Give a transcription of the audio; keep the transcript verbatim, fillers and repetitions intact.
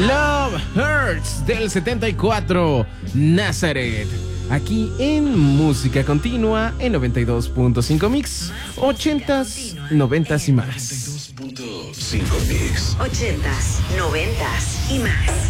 Love Hurts del setenta y cuatro, Nazareth. Aquí en Música Continua en noventa y dos punto cinco Mix, ochentas, noventas y más. noventa y dos punto cinco Mix. ochentas, noventas y más.